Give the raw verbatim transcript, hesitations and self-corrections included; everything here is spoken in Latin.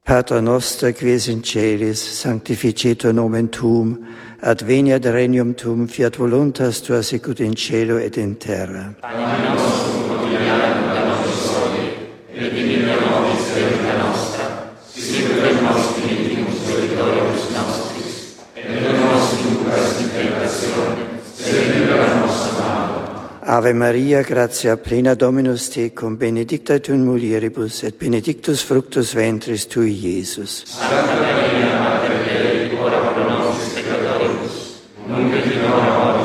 Pater noster, quies in celis, sanctificetur nomen tuum, adveniat regnum tuum, fiat voluntas tua sicut in cielo et in terra. Panem nostrum quotidianum da nobis hodie, et dimitte nobis debita nostra, sicut et nos dimittimus debitoribus nostris, et non nos inducas in tentatione, sed libera nos a malo. Ave Maria, gratia plena Dominus tecum, benedicta tu in mulieribus, et benedictus fructus ventris tui, Iesus. Santa Maria, Mater Dei, ora pro nobis peccatoribus, nunc et in hora